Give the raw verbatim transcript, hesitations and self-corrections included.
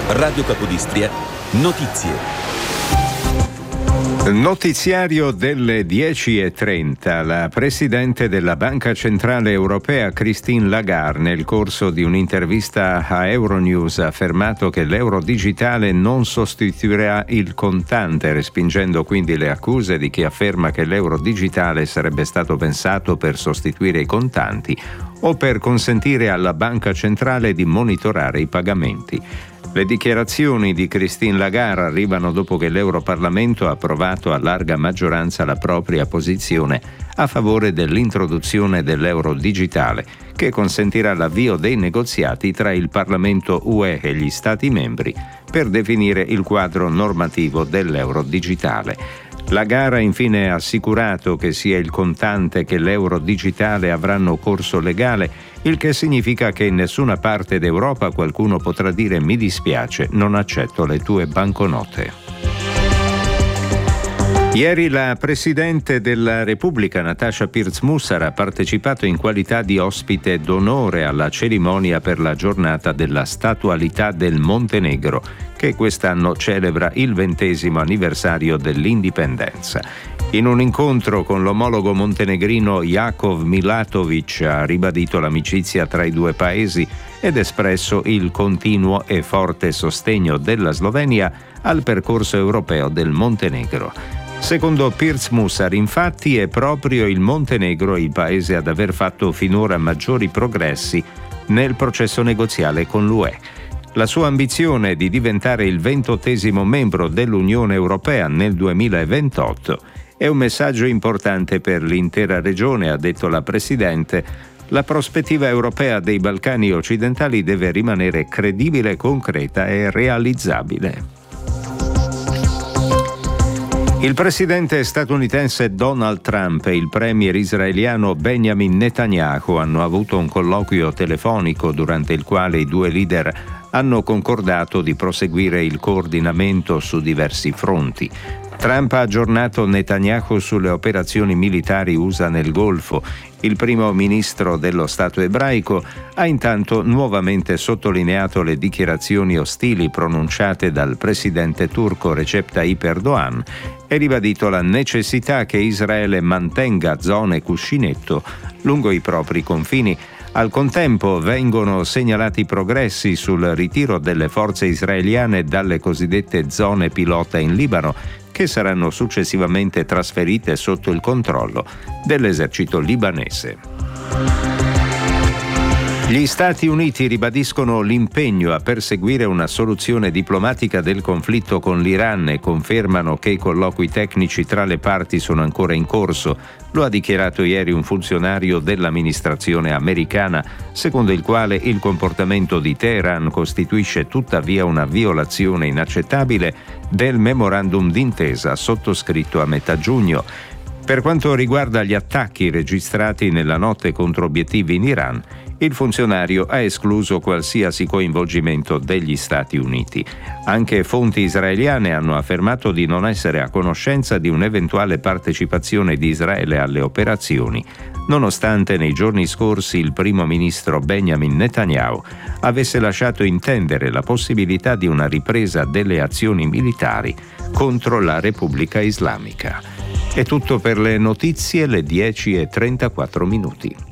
Radio Capodistria, notizie. Notiziario delle dieci e trenta. La Presidente della Banca Centrale Europea Christine Lagarde, nel corso di un'intervista a Euronews, ha affermato che l'euro digitale non sostituirà il contante, respingendo quindi le accuse di chi afferma che l'euro digitale sarebbe stato pensato per sostituire i contanti o per consentire alla Banca Centrale di monitorare i pagamenti. Le dichiarazioni di Christine Lagarde arrivano dopo che l'Europarlamento ha approvato a larga maggioranza la propria posizione a favore dell'introduzione dell'euro digitale, che consentirà l'avvio dei negoziati tra il Parlamento U E e gli Stati membri per definire il quadro normativo dell'euro digitale. Lagarde ha infine assicurato che sia il contante che l'euro digitale avranno corso legale, il che significa che in nessuna parte d'Europa qualcuno potrà dire «mi dispiace, non accetto le tue banconote». Ieri la Presidente della Repubblica, Natasha Pirc-Musar, ha partecipato in qualità di ospite d'onore alla cerimonia per la giornata della statualità del Montenegro, che quest'anno celebra il ventesimo anniversario dell'indipendenza. In un incontro con l'omologo montenegrino Jakov Milatovic ha ribadito l'amicizia tra i due paesi ed espresso il continuo e forte sostegno della Slovenia al percorso europeo del Montenegro. Secondo Pirc-Musar, infatti, è proprio il Montenegro il paese ad aver fatto finora maggiori progressi nel processo negoziale con l'U E. La sua ambizione di diventare il ventottesimo membro dell'Unione Europea nel duemilaventotto è un messaggio importante per l'intera regione, ha detto la Presidente. La prospettiva europea dei Balcani occidentali deve rimanere credibile, concreta e realizzabile. Il presidente statunitense Donald Trump e il premier israeliano Benjamin Netanyahu hanno avuto un colloquio telefonico durante il quale i due leader hanno concordato di proseguire il coordinamento su diversi fronti. Trump ha aggiornato Netanyahu sulle operazioni militari U S A nel Golfo. Il primo ministro dello Stato ebraico ha intanto nuovamente sottolineato le dichiarazioni ostili pronunciate dal presidente turco Recep Tayyip Erdogan e ribadito la necessità che Israele mantenga zone cuscinetto lungo i propri confini. Al contempo vengono segnalati progressi sul ritiro delle forze israeliane dalle cosiddette zone pilota in Libano, che saranno successivamente trasferite sotto il controllo dell'esercito libanese. Gli Stati Uniti ribadiscono l'impegno a perseguire una soluzione diplomatica del conflitto con l'Iran e confermano che i colloqui tecnici tra le parti sono ancora in corso. Lo ha dichiarato ieri un funzionario dell'amministrazione americana, secondo il quale il comportamento di Teheran costituisce tuttavia una violazione inaccettabile del memorandum d'intesa sottoscritto a metà giugno. Per quanto riguarda gli attacchi registrati nella notte contro obiettivi in Iran, il funzionario ha escluso qualsiasi coinvolgimento degli Stati Uniti. Anche fonti israeliane hanno affermato di non essere a conoscenza di un'eventuale partecipazione di Israele alle operazioni, nonostante nei giorni scorsi il primo ministro Benjamin Netanyahu avesse lasciato intendere la possibilità di una ripresa delle azioni militari contro la Repubblica Islamica. È tutto per le notizie, le dieci e trentaquattro minuti.